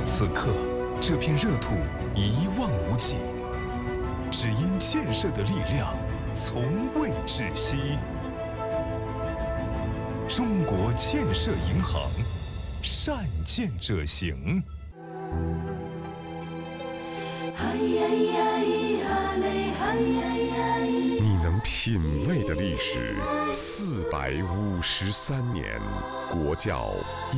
此刻，这片热土一望无际，只因建设的力量从未止息。中国建设银行，善建者行。 你能品味的历史453年，国窖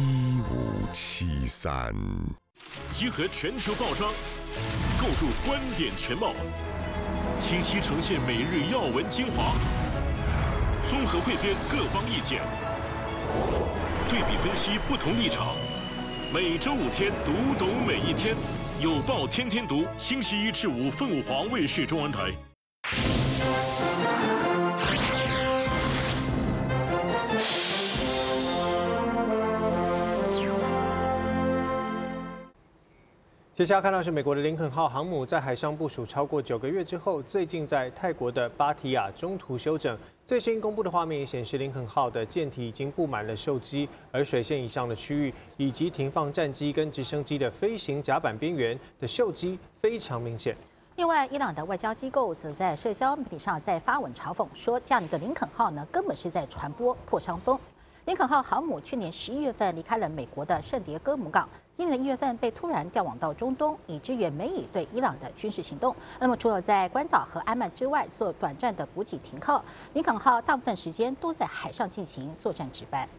1573。 集合全球报章，构筑观点全貌，清晰呈现每日要闻精华，综合汇编各方意见，对比分析不同立场。每周5天，读懂每一天。有报天天读，星期1至5，凤凰卫视中文台。 接下来看到是美国的林肯号航母在海上部署超过9个月之后，最近在泰国的芭提雅中途休整。最新公布的画面也显示，林肯号的舰体已经布满了锈基，而水线以上的区域以及停放战机跟直升机的飞行甲板边缘的锈基非常明显。 另外，伊朗的外交机构则在社交媒体上在发文嘲讽说，这样的一个林肯号呢，根本是在传播破伤风。林肯号航母去年11月份离开了美国的圣迭戈姆港，今年1月份被突然调往到中东，以支援美以对伊朗的军事行动。那么，除了在关岛和安曼之外做短暂的补给停靠，林肯号大部分时间都在海上进行作战值班。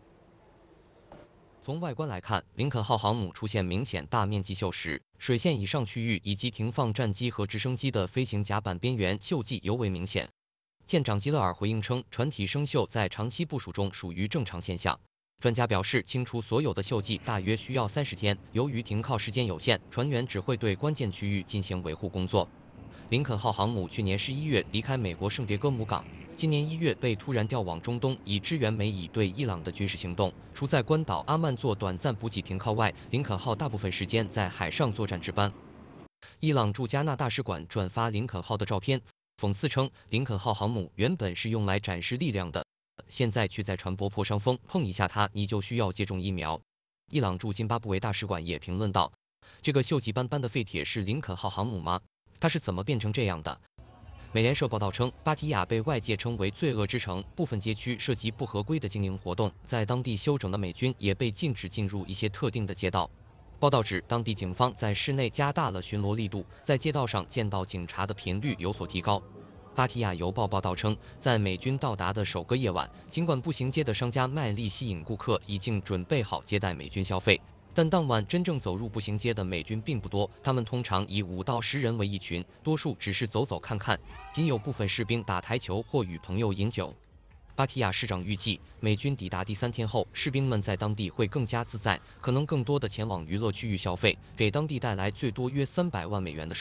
从外观来看，林肯号航母出现明显大面积锈蚀，水线以上区域以及停放战机和直升机的飞行甲板边缘锈迹尤为明显。舰长吉勒尔回应称，船体生锈在长期部署中属于正常现象。专家表示，清除所有的锈迹大约需要30天。由于停靠时间有限，船员只会对关键区域进行维护工作。林肯号航母去年11月离开美国圣迭戈姆港，今年1月被突然调往中东，以支援美以对伊朗的军事行动。除在关岛阿曼做短暂补给停靠外，林肯号大部分时间在海上作战值班。伊朗驻加纳大使馆转发林肯号的照片，讽刺称，林肯号航母原本是用来展示力量的，现在却在传播破伤风，碰一下它你就需要接种疫苗。伊朗驻津巴布韦大使馆也评论道：“这个锈迹斑斑的废铁是林肯号航母吗？它是怎么变成这样的？”美联社报道称，芭提雅被外界称为罪恶之城，部分街区涉及不合规的经营活动，在当地休整的美军也被禁止进入一些特定的街道。报道指，当地警方在市内加大了巡逻力度，在街道上见到警察的频率有所提高。芭提雅邮报报道称，在美军到达的首个夜晚，尽管步行街的商家卖力吸引顾客，已经准备好接待美军消费，但当晚真正走入步行街的美军并不多，他们通常以5到10人为一群，多数只是走走看看，仅有部分士兵打台球或与朋友饮酒。芭提雅市长预计，美军抵达第3天后，士兵们在当地会更加自在，可能更多的前往娱乐区域消费，给当地带来最多约300万美元的